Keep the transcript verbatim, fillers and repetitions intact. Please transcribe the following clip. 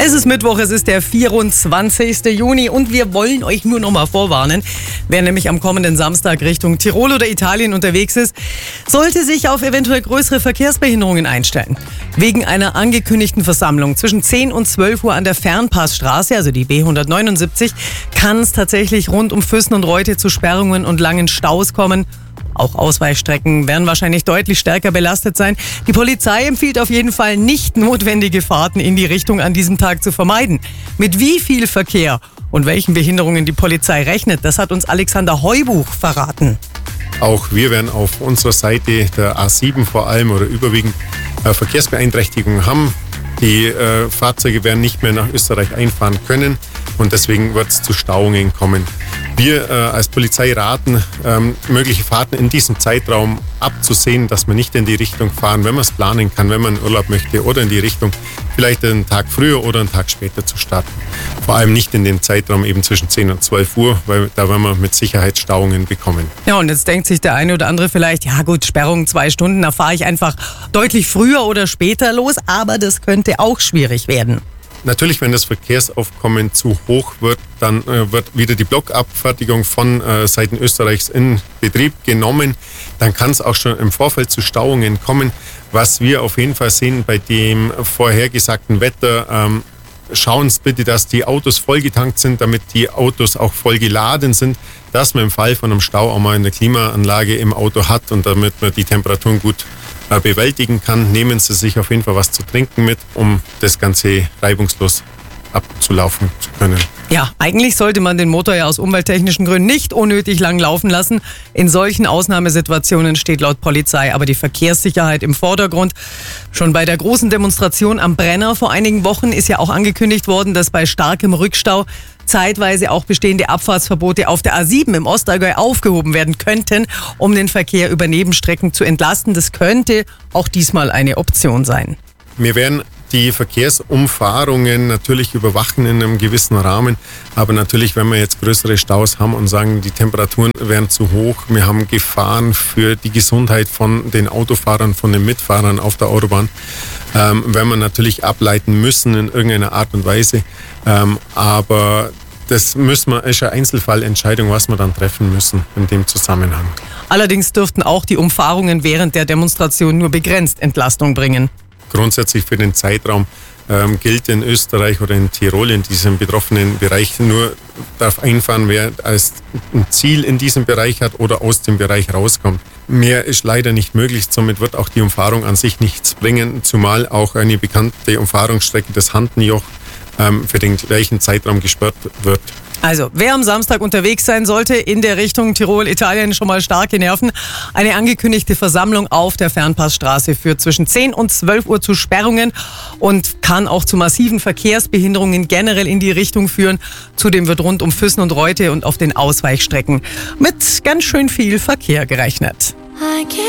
Es ist Mittwoch, es ist der vierundzwanzigste Juni und wir wollen euch nur noch mal vorwarnen. Wer nämlich am kommenden Samstag Richtung Tirol oder Italien unterwegs ist, sollte sich auf eventuell größere Verkehrsbehinderungen einstellen. Wegen einer angekündigten Versammlung zwischen zehn und zwölf Uhr an der Fernpassstraße, also die B hundertneunundsiebzig, kann es tatsächlich rund um Füssen und Reute zu Sperrungen und langen Staus kommen. Auch Ausweichstrecken werden wahrscheinlich deutlich stärker belastet sein. Die Polizei empfiehlt auf jeden Fall nicht, notwendige Fahrten in die Richtung an diesem Tag zu vermeiden. Mit wie viel Verkehr und welchen Behinderungen die Polizei rechnet, das hat uns Alexander Heubuch verraten. Auch wir werden auf unserer Seite der A sieben vor allem oder überwiegend äh, Verkehrsbeeinträchtigungen haben. Die äh, Fahrzeuge werden nicht mehr nach Österreich einfahren können und deswegen wird es zu Stauungen kommen. Wir äh, als Polizei raten, ähm, mögliche Fahrten in diesem Zeitraum abzusehen, dass man nicht in die Richtung fahren, wenn man es planen kann, wenn man in Urlaub möchte, oder in die Richtung vielleicht einen Tag früher oder einen Tag später zu starten. Vor allem nicht in den Zeitraum eben zwischen zehn und zwölf Uhr, weil da werden wir mit Sicherheit Stauungen bekommen. Ja, und jetzt denkt sich der eine oder andere vielleicht, ja gut, Sperrung zwei Stunden, da fahre ich einfach deutlich früher oder später los, aber das könnte auch schwierig werden. Natürlich, wenn das Verkehrsaufkommen zu hoch wird, dann äh, wird wieder die Blockabfertigung von äh, Seiten Österreichs in Betrieb genommen. Dann kann es auch schon im Vorfeld zu Stauungen kommen. Was wir auf jeden Fall sehen bei dem vorhergesagten Wetter, ähm, schauen Sie bitte, dass die Autos vollgetankt sind, damit die Autos auch voll geladen sind, dass man im Fall von einem Stau auch mal eine Klimaanlage im Auto hat und damit man die Temperaturen gut äh, bewältigen kann. Nehmen Sie sich auf jeden Fall was zu trinken mit, um das Ganze reibungslos abzulaufen zu können. Ja, eigentlich sollte man den Motor ja aus umwelttechnischen Gründen nicht unnötig lang laufen lassen. In solchen Ausnahmesituationen steht laut Polizei aber die Verkehrssicherheit im Vordergrund. Schon bei der großen Demonstration am Brenner vor einigen Wochen ist ja auch angekündigt worden, dass bei starkem Rückstau zeitweise auch bestehende Abfahrtsverbote auf der A sieben im Ostallgäu aufgehoben werden könnten, um den Verkehr über Nebenstrecken zu entlasten. Das könnte auch diesmal eine Option sein. Wir werden die Verkehrsumfahrungen natürlich überwachen in einem gewissen Rahmen. Aber natürlich, wenn wir jetzt größere Staus haben und sagen, die Temperaturen wären zu hoch, wir haben Gefahren für die Gesundheit von den Autofahrern, von den Mitfahrern auf der Autobahn, ähm, werden wir natürlich ableiten müssen in irgendeiner Art und Weise. Ähm, aber das müssen wir, ist eine Einzelfallentscheidung, was wir dann treffen müssen in dem Zusammenhang. Allerdings dürften auch die Umfahrungen während der Demonstration nur begrenzt Entlastung bringen. Grundsätzlich für den Zeitraum ähm, gilt in Österreich oder in Tirol in diesem betroffenen Bereich nur darf einfahren, wer als ein Ziel in diesem Bereich hat oder aus dem Bereich rauskommt. Mehr ist leider nicht möglich, somit wird auch die Umfahrung an sich nichts bringen, zumal auch eine bekannte Umfahrungsstrecke, das Handenjoch, ähm, für den gleichen Zeitraum gesperrt wird. Also, wer am Samstag unterwegs sein sollte, in der Richtung Tirol, Italien, schon mal starke Nerven. Eine angekündigte Versammlung auf der Fernpassstraße führt zwischen zehn und zwölf Uhr zu Sperrungen und kann auch zu massiven Verkehrsbehinderungen generell in die Richtung führen. Zudem wird rund um Füssen und Reute und auf den Ausweichstrecken mit ganz schön viel Verkehr gerechnet.